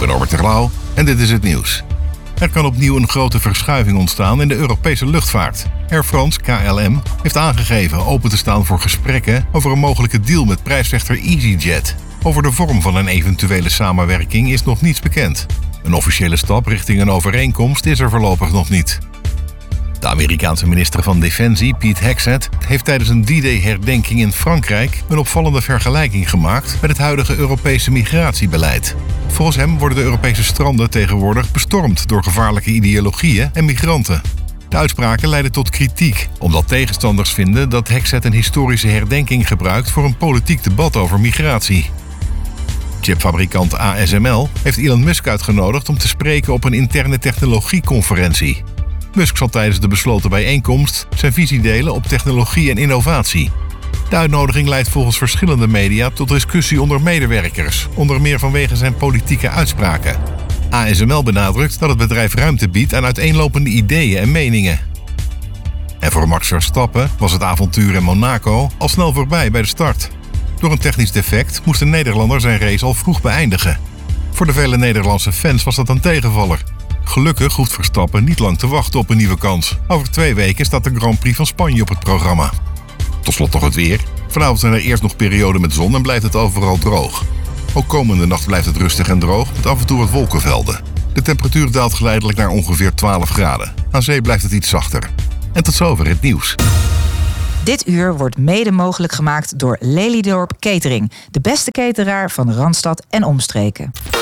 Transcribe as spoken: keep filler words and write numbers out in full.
ben Norbert Terlouw en dit is het nieuws. Er kan opnieuw een grote verschuiving ontstaan in de Europese luchtvaart. Air France K L M heeft aangegeven open te staan voor gesprekken over een mogelijke deal met prijsvechter EasyJet. Over de vorm van een eventuele samenwerking is nog niets bekend. Een officiële stap richting een overeenkomst is er voorlopig nog niet. De Amerikaanse minister van Defensie, Pete Hegseth, heeft tijdens een D-Day-herdenking in Frankrijk een opvallende vergelijking gemaakt met het huidige Europese migratiebeleid. Volgens hem worden de Europese stranden tegenwoordig bestormd door gevaarlijke ideologieën en migranten. De uitspraken leiden tot kritiek, omdat tegenstanders vinden dat Hegseth een historische herdenking gebruikt voor een politiek debat over migratie. Chipfabrikant A S M L heeft Elon Musk uitgenodigd om te spreken op een interne technologieconferentie. Musk zal tijdens de besloten bijeenkomst zijn visie delen op technologie en innovatie. De uitnodiging leidt volgens verschillende media tot discussie onder medewerkers, onder meer vanwege zijn politieke uitspraken. A S M L benadrukt dat het bedrijf ruimte biedt aan uiteenlopende ideeën en meningen. En voor Max Verstappen was het avontuur in Monaco al snel voorbij bij de start. Door een technisch defect moest de Nederlander zijn race al vroeg beëindigen. Voor de vele Nederlandse fans was dat een tegenvaller. Gelukkig hoeft Verstappen niet lang te wachten op een nieuwe kans. Over twee weken staat de Grand Prix van Spanje op het programma. Tot slot nog het weer. Vanavond zijn er eerst nog perioden met zon en blijft het overal droog. Ook komende nacht blijft het rustig en droog met af en toe wat wolkenvelden. De temperatuur daalt geleidelijk naar ongeveer twaalf graden. Aan zee blijft het iets zachter. En tot zover het nieuws. Dit uur wordt mede mogelijk gemaakt door Lelydorp Catering. De beste cateraar van Randstad en omstreken.